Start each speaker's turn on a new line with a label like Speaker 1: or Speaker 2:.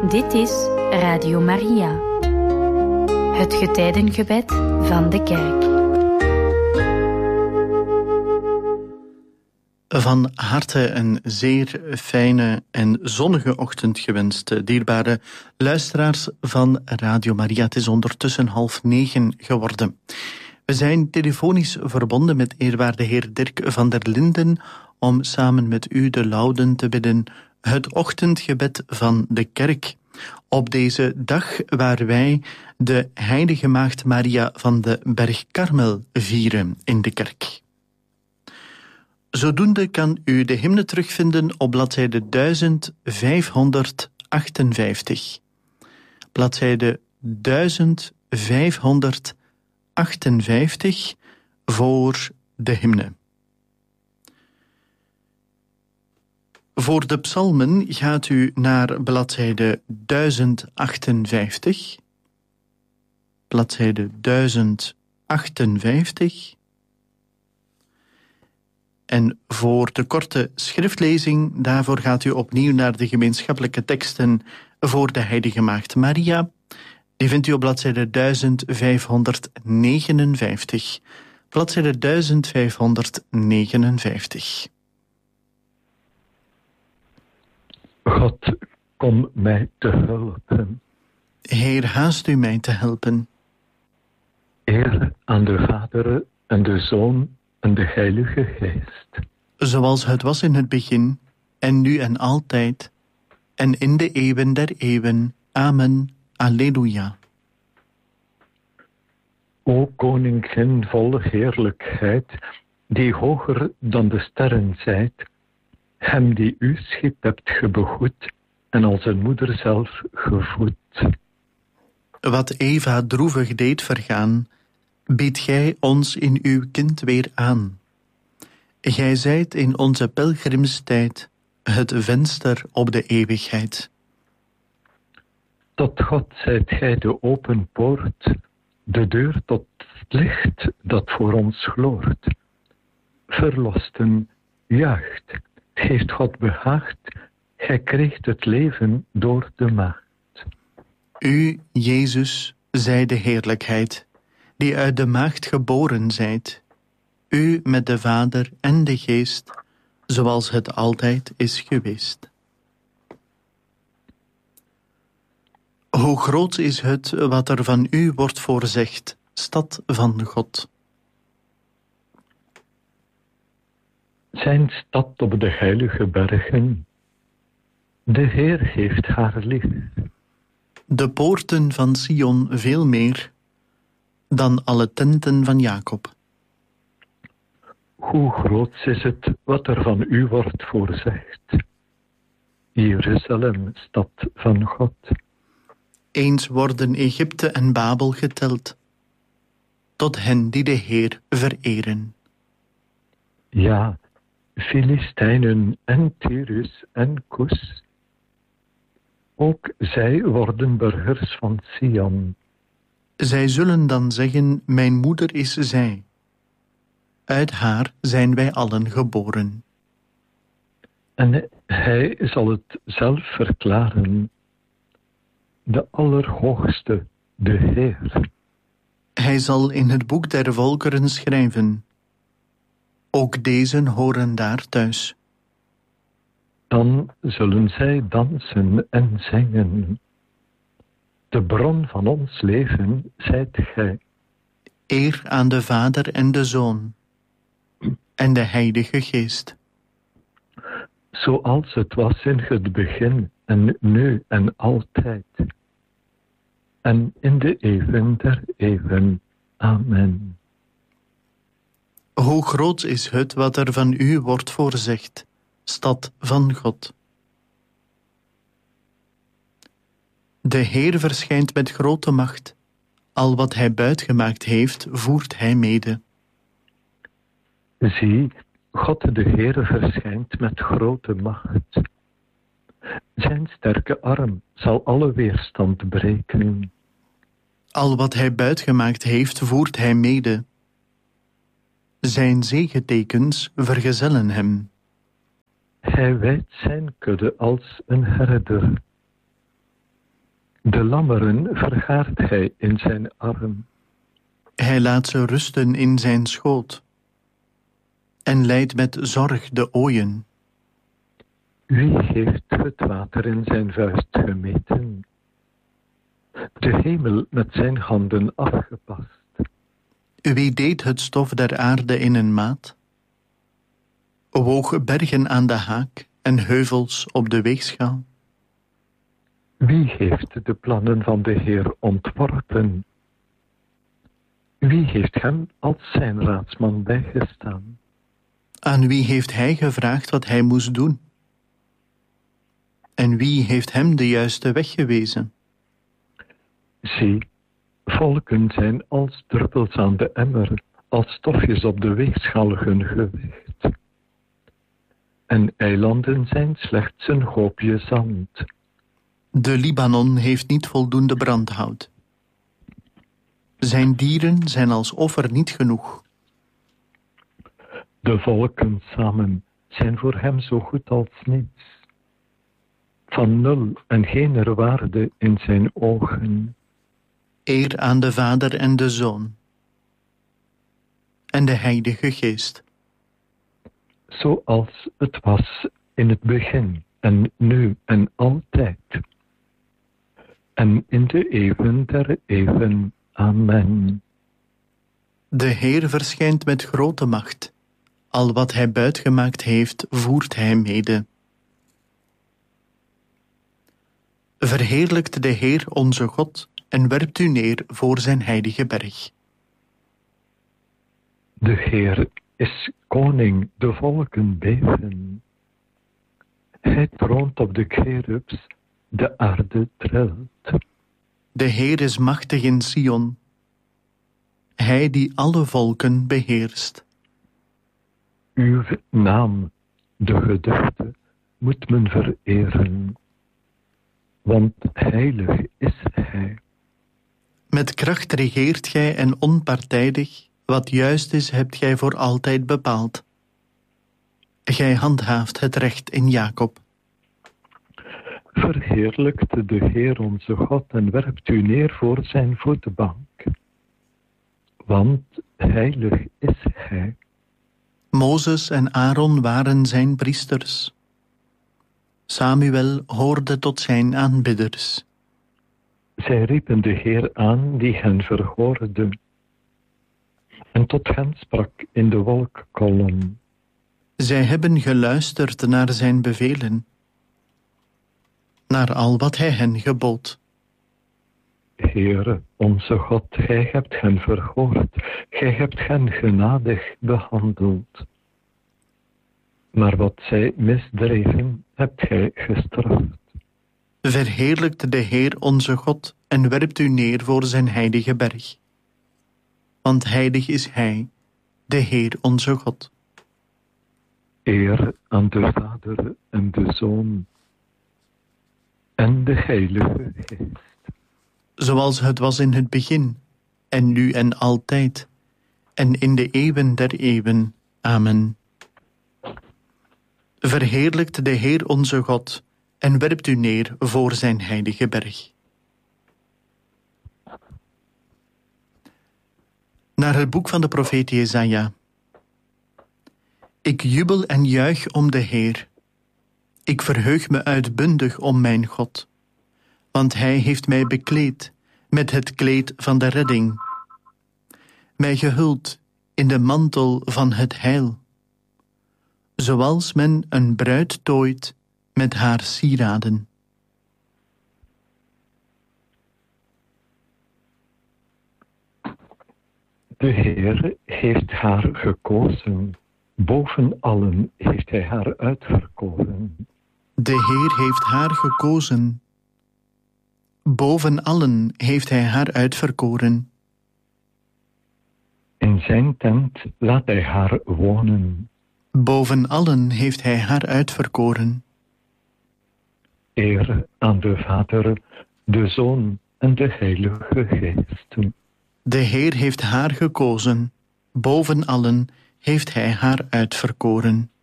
Speaker 1: Dit is Radio Maria, het getijdengebed van de kerk.
Speaker 2: Van harte een zeer fijne en zonnige ochtend gewenst, dierbare luisteraars van Radio Maria. Het is ondertussen 8:30 geworden. We zijn telefonisch verbonden met eerwaarde heer Dirk van der Linden om samen met u de lauden te bidden, het ochtendgebed van de kerk. Op deze dag waar wij de heilige maagd Maria van de Berg Karmel vieren in de kerk. Zodoende kan u de hymne terugvinden op bladzijde 1558. Bladzijde 1558 voor de hymne. Voor de psalmen gaat u naar bladzijde 1058. Bladzijde 1058. En voor de korte schriftlezing, daarvoor gaat u opnieuw naar de gemeenschappelijke teksten voor de Heilige Maagd Maria. Die vindt u op bladzijde 1559. Bladzijde 1559.
Speaker 3: God, kom mij te helpen.
Speaker 2: Heer, haast u mij te helpen.
Speaker 3: Eer aan de Vader en de Zoon en de Heilige Geest.
Speaker 2: Zoals het was in het begin, en nu en altijd, en in de eeuwen der eeuwen. Amen. Alleluia.
Speaker 3: O Koningin vol heerlijkheid, die hoger dan de sterren zijt, hem die u schip hebt gebegoed en als een moeder zelf gevoed.
Speaker 2: Wat Eva droevig deed vergaan, biedt gij ons in uw kind weer aan. Gij zijt in onze pelgrimstijd het venster op de eeuwigheid.
Speaker 3: Tot God zijt gij de open poort, de deur tot het licht dat voor ons gloort. Verlosten, juicht, heeft God behaagd, gij kreegt het leven door de maagd.
Speaker 2: U, Jezus, zij de heerlijkheid, die uit de maagd geboren zijt. U met de Vader en de Geest, zoals het altijd is geweest. Hoe groot is het wat er van u wordt voorzegd, stad van God.
Speaker 3: Zijn stad op de heilige bergen, de Heer heeft haar lief.
Speaker 2: De poorten van Sion veel meer dan alle tenten van Jacob.
Speaker 3: Hoe groot is het wat er van u wordt voorzegd, Jeruzalem, stad van God.
Speaker 2: Eens worden Egypte en Babel geteld, tot hen die de Heer vereren.
Speaker 3: Ja, Filistijnen en Tyrus en Kus, ook zij worden burgers van Sion.
Speaker 2: Zij zullen dan zeggen, mijn moeder is zij. Uit haar zijn wij allen geboren.
Speaker 3: En hij zal het zelf verklaren, de Allerhoogste, de Heer.
Speaker 2: Hij zal in het boek der volkeren schrijven. Ook deze horen daar thuis.
Speaker 3: Dan zullen zij dansen en zingen. De bron van ons leven zijt gij.
Speaker 2: Eer aan de Vader en de Zoon en de Heilige Geest.
Speaker 3: Zoals het was in het begin en nu en altijd. En in de eeuwen der eeuwen. Amen.
Speaker 2: Hoe groot is het wat er van u wordt voorzegd, stad van God. De Heer verschijnt met grote macht. Al wat hij buitgemaakt heeft, voert hij mede.
Speaker 3: Zie, God de Heer verschijnt met grote macht. Zijn sterke arm zal alle weerstand breken.
Speaker 2: Al wat hij buitgemaakt heeft, voert hij mede. Zijn zegetekens vergezellen hem.
Speaker 3: Hij wijdt zijn kudde als een herder. De lammeren vergaart hij in zijn arm.
Speaker 2: Hij laat ze rusten in zijn schoot en leidt met zorg de ooien.
Speaker 3: Wie heeft het water in zijn vuist gemeten? De hemel met zijn handen afgepast.
Speaker 2: Wie deed het stof der aarde in een maat? Woog bergen aan de haak en heuvels op de weegschaal?
Speaker 3: Wie heeft de plannen van de Heer ontworpen? Wie heeft hem als zijn raadsman bijgestaan?
Speaker 2: Aan wie heeft hij gevraagd wat hij moest doen? En wie heeft hem de juiste weg gewezen?
Speaker 3: Zie, volken zijn als druppels aan de emmer, als stofjes op de weegschaal hun gewicht. En eilanden zijn slechts een hoopje zand.
Speaker 2: De Libanon heeft niet voldoende brandhout. Zijn dieren zijn als offer niet genoeg.
Speaker 3: De volken samen zijn voor hem zo goed als niets. Van nul en geen waarde in zijn ogen.
Speaker 2: Eer aan de Vader en de Zoon en de Heilige Geest.
Speaker 3: Zoals het was in het begin en nu en altijd. En in de eeuwen der eeuwen. Amen.
Speaker 2: De Heer verschijnt met grote macht. Al wat hij buitgemaakt heeft, voert hij mede. Verheerlijkt de Heer onze God en werpt u neer voor zijn heilige berg.
Speaker 3: De Heer is koning, de volken beven. Hij troont op de cherubs, de aarde trilt.
Speaker 2: De Heer is machtig in Sion, hij die alle volken beheerst.
Speaker 3: Uw naam, de geduchte, moet men vereren, want heilig is hij.
Speaker 2: Met kracht regeert gij en onpartijdig, wat juist is, hebt gij voor altijd bepaald. Gij handhaaft het recht in Jacob.
Speaker 3: Verheerlijkt de Heer onze God en werpt u neer voor zijn voetbank. Want heilig is hij.
Speaker 2: Mozes en Aaron waren zijn priesters. Samuel hoorde tot zijn aanbidders.
Speaker 3: Zij riepen de Heer aan die hen verhoorde. En tot hen sprak in de wolkkolom.
Speaker 2: Zij hebben geluisterd naar zijn bevelen, naar al wat hij hen gebood.
Speaker 3: Heere, onze God, gij hebt hen verhoord, gij hebt hen genadig behandeld. Maar wat zij misdreven, hebt gij gestraft.
Speaker 2: Verheerlijkt de Heer onze God en werpt u neer voor zijn heilige berg. Want heilig is hij, de Heer onze God.
Speaker 3: Eer aan de Vader en de Zoon en de Heilige Geest.
Speaker 2: Zoals het was in het begin, en nu en altijd, en in de eeuwen der eeuwen. Amen. Verheerlijkt de Heer onze God en werpt u neer voor zijn heilige berg. Naar het boek van de profeet Jesaja. Ik jubel en juich om de Heer. Ik verheug me uitbundig om mijn God. Want hij heeft mij bekleed met het kleed van de redding. Mij gehuld in de mantel van het heil. Zoals men een bruid tooit met haar sieraden.
Speaker 3: De Heer heeft haar gekozen. Boven allen heeft hij haar uitverkoren.
Speaker 2: De Heer heeft haar gekozen. Boven allen heeft hij haar uitverkoren.
Speaker 3: In zijn tent laat hij haar wonen.
Speaker 2: Boven allen heeft hij haar uitverkoren.
Speaker 3: Eer aan de Vader, de Zoon en de Heilige Geest.
Speaker 2: De Heer heeft haar gekozen. Boven allen heeft hij haar uitverkoren.